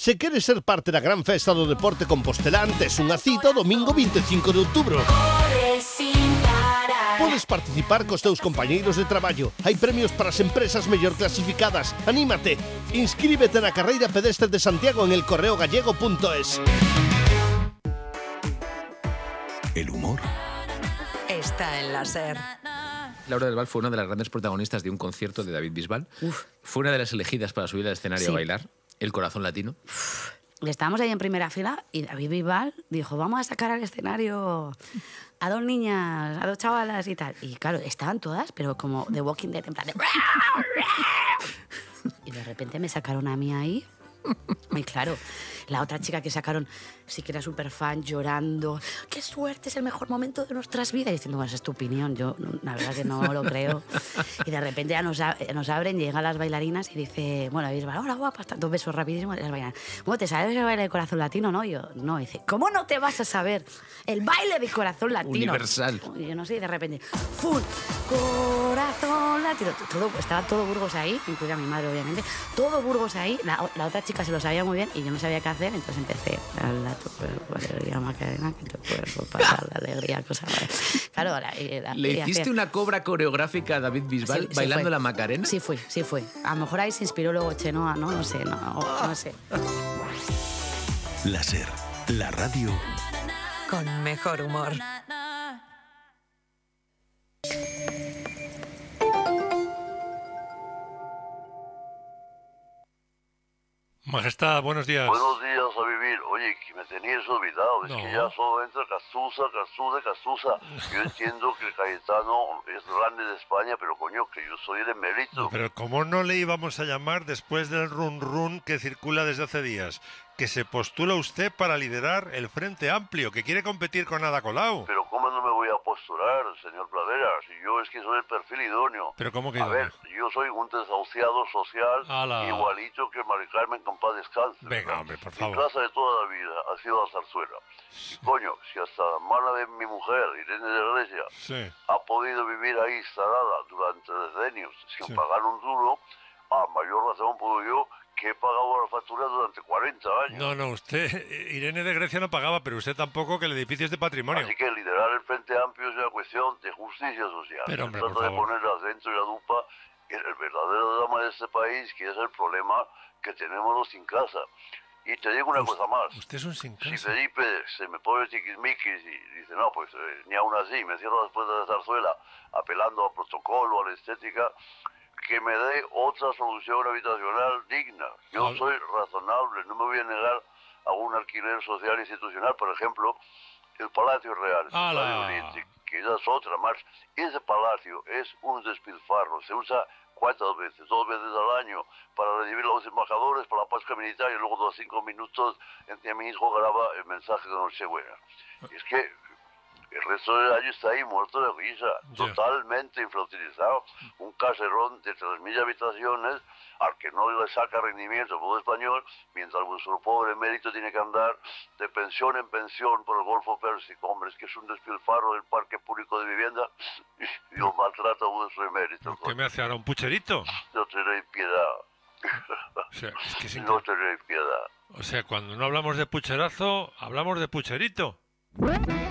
Se queres ser parte da gran festa do deporte compostelán, tes unha cita o domingo 25 de outubro. Podes participar cos teus compañeiros de traballo. Hai premios para as empresas mellor clasificadas. Anímate. Inscríbete na carreira pedestre de Santiago en elcorreogallego.es. El humor está en la SER. Laura del Val fue una de las grandes protagonistas de un concierto de David Bisbal. Fue una de las elegidas para subir al escenario a bailar. El corazón latino. Estábamos ahí en primera fila y David Bisbal dijo, vamos a sacar al escenario a dos niñas, a dos chavalas y tal. Y claro, estaban todas, pero como The Walking Dead, en plan de... Y de repente me sacaron a mí ahí. Y claro, la otra chica que sacaron sí que era súper fan, llorando. ¡Qué suerte! Es el mejor momento de nuestras vidas. Y diciendo, bueno, esa es tu opinión. Yo, la verdad que no lo creo. Y de repente ya nos abren, llegan las bailarinas y dice, bueno, Bisbal, hola, guapa, dos besos rapidísimos. Y las bailarinas, bueno, ¿te sabes el baile del corazón latino, no? Y yo, no. Y dice, ¿cómo no te vas a saber el baile del corazón latino? Universal. Y yo no sé, y de repente, ¡fum! Corazón latino. Estaba todo Burgos ahí, incluida mi madre, obviamente. Todo Burgos ahí. La otra chica se lo sabía muy bien y yo no sabía qué hacer, entonces empecé a tu cuerpo, alegría, Macarena, que tu cuerpo pasa la alegría, cosa. Claro, ¿Le hiciste una cobra coreográfica a David Bisbal bailando la Macarena? Sí fue. A lo mejor ahí se inspiró luego Chenoa, ¿no? No sé. La SER, la radio con mejor humor. Majestad, buenos días. Buenos días a vivir. Oye, que me tenías olvidado. Es que ya solo entra Cazuza. Yo entiendo que Cayetano es grande de España, pero coño, que yo soy el emérito. No, pero ¿cómo no le íbamos a llamar después del run que circula desde hace días? Que se postula usted para liderar el Frente Amplio, que quiere competir con Ada Colau. Pero ¿cómo no me voy a postular, señor Pradera? Si yo es que soy el perfil idóneo. ¿Pero cómo que A idóneo? ver, yo soy un desahuciado social, igualito que Mari Carmen con paz descanse. Venga, hombre, por favor. Mi casa de toda la vida ha sido la zarzuela. Y coño, si hasta la mano de mi mujer, Irene de Grecia, ha podido vivir ahí instalada durante decenios sin pagar un duro, a mayor razón puedo yo, que he pagado la factura durante 40 años. No, usted, Irene de Grecia no pagaba, pero usted tampoco, que el edificio es de patrimonio. Así que liderar el Frente Amplio es una cuestión de justicia social. Pero, hombre, se trata de poner al centro de la lupa el verdadero drama de este país, que es el problema que tenemos los sin casa. Y te digo una cosa más. Usted es un sin casa. Si Felipe se me pone tiquismiquis y dice, no, pues ni aún así, me cierro después de la zarzuela, apelando al protocolo, a la estética, que me dé otra solución habitacional digna. Yo soy razonable, no me voy a negar a un alquiler social institucional, por ejemplo, el Palacio Real, que ya es otra más. Ese palacio es un despilfarro, se usa ¿cuántas veces? 2 veces al año para recibir a los embajadores, para la Pascua Militar, y luego a los 5 minutos en que mi hijo graba el mensaje de Nochebuena. Y es que el resto del año está ahí muerto de risa, totalmente infrautilizado. Un caserón de 3.000 habitaciones al que no le saca rendimiento al pueblo español, mientras vuestro pobre emérito tiene que andar de pensión en pensión por el Golfo Pérsico. Hombre, es que es un despilfarro del parque público de vivienda y lo maltrata vuestro emérito. ¿Qué me hace ahora, un pucherito? No tenéis piedad. O sea, es que no tenéis piedad. O sea, cuando no hablamos de pucherazo, hablamos de pucherito.